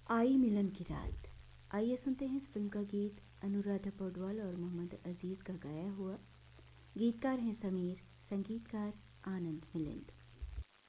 आई मिलन की रात। आइए सुनते हैं इस फिल्म का गीत अनुराधा पौडवाल और मोहम्मद अजीज़ का गाया हुआ। गीतकार हैं समीर, संगीतकार आनंद मिलिंद।